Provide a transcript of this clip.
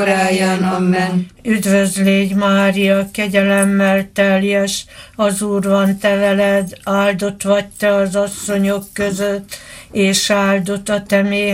óráján. Amen. Üdvözl légy, Mária, kegyelemmel teljes, az Úr van te veled, áldott vagy te az asszonyok között, és áldott a te